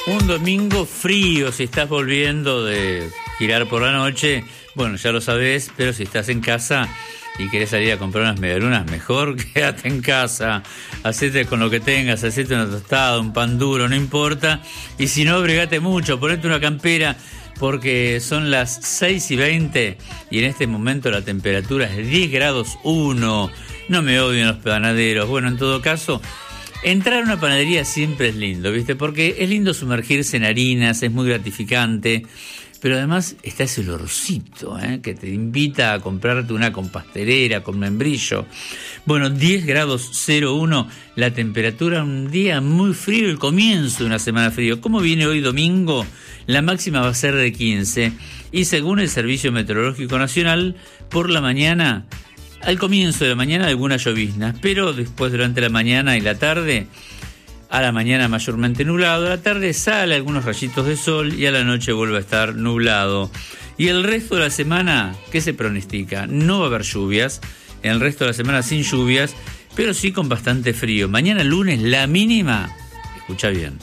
Un domingo frío, si estás volviendo de girar por la noche, bueno, ya lo sabés, pero si estás en casa y querés salir a comprar unas medialunas, mejor quédate en casa, hacete con lo que tengas, hacete una tostada, un pan duro, no importa, y si no, abrigate mucho, ponete una campera, porque son las 6:20 y en este momento la temperatura es 10 grados 1, no me odien los panaderos, bueno, en todo caso, entrar a una panadería siempre es lindo, ¿viste? Porque es lindo sumergirse en harinas, es muy gratificante, pero además está ese olorcito, que te invita a comprarte una compastelera con membrillo. Bueno, 10 grados 0,1 la temperatura, un día muy frío, el comienzo de una semana frío. ¿Cómo viene hoy domingo? La máxima va a ser de 15 y según el Servicio Meteorológico Nacional, por la mañana, al comienzo de la mañana algunas lloviznas, pero después durante la mañana y la tarde, a la mañana mayormente nublado, a la tarde sale algunos rayitos de sol y a la noche vuelve a estar nublado. Y el resto de la semana, ¿qué se pronostica? No va a haber lluvias, en el resto de la semana sin lluvias, pero sí con bastante frío. Mañana lunes la mínima, escucha bien,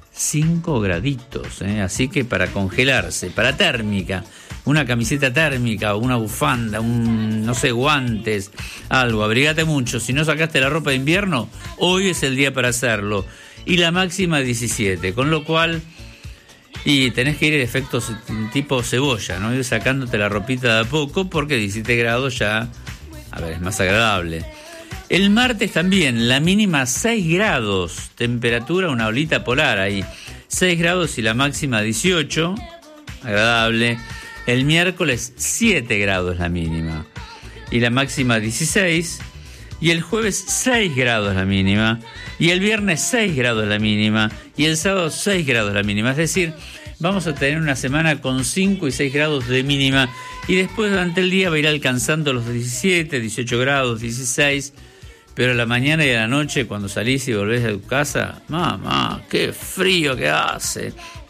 5 graditos, así que para congelarse, para térmica, una camiseta térmica o una bufanda, no sé, guantes, algo, abrigate mucho. Si no sacaste la ropa de invierno, hoy es el día para hacerlo. Y la máxima 17, con lo cual, y tenés que ir en efectos tipo cebolla, ¿no? Ir sacándote la ropita de a poco, porque 17 grados ya, a ver, es más agradable. El martes también, la mínima 6 grados, temperatura, una olita polar ahí, 6 grados y la máxima 18, agradable. El miércoles 7 grados la mínima y la máxima 16, y el jueves 6 grados la mínima, y el viernes 6 grados la mínima, y el sábado 6 grados la mínima. Es decir, vamos a tener una semana con 5 y 6 grados de mínima, y después durante el día va a ir alcanzando los 17, 18 grados, 16, pero a la mañana y a la noche cuando salís y volvés a tu casa, mamá, qué frío que hace.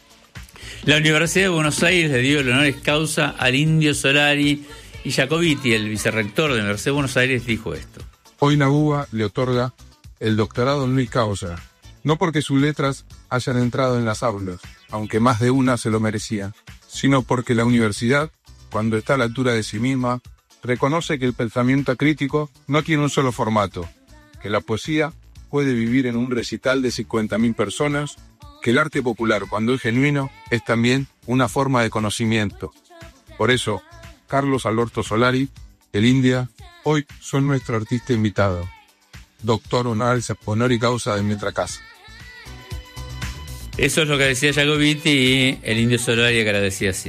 La Universidad de Buenos Aires le dio el honoris causa al Indio Solari, y Jacobiti, el vicerrector de la Universidad de Buenos Aires, dijo esto. Hoy la UBA le otorga el doctorado honoris causa, no porque sus letras hayan entrado en las aulas, aunque más de una se lo merecía, sino porque la universidad, cuando está a la altura de sí misma, reconoce que el pensamiento crítico no tiene un solo formato, que la poesía puede vivir en un recital de 50.000 personas, que el arte popular, cuando es genuino, es también una forma de conocimiento. Por eso, Carlos Alberto Solari, el India, hoy son nuestro artista invitado, doctor honoris causa de nuestra casa. Eso es lo que decía Jacobiti, y el Indio Solari agradecía así.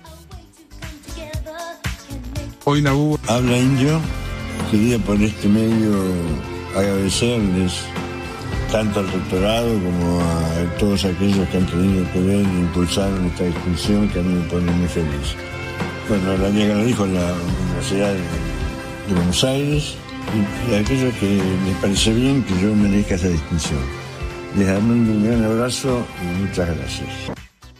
Hoy Nabu habla Indio, quería por este medio agradecerles tanto al doctorado como a todos aquellos que han tenido que ver e impulsaron esta distinción que a mí me pone muy feliz. Bueno, la mía que lo dijo la Universidad de Buenos Aires y a aquellos que les parece bien que yo merezca esa distinción. Les mando un gran abrazo y muchas gracias.